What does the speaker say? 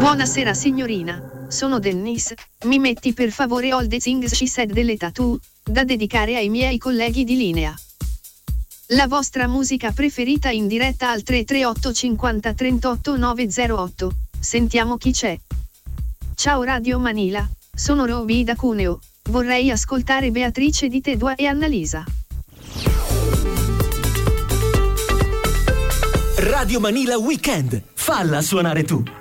Buonasera signorina, sono Dennis, mi metti per favore All the Things She Said delle Tattoo, da dedicare ai miei colleghi di linea. La vostra musica preferita in diretta al 338 50 38 908, sentiamo chi c'è. Ciao Radio Manila, sono Roby da Cuneo, vorrei ascoltare Beatrice di Tedua e Annalisa. Radio Manila Weekend, falla suonare tu.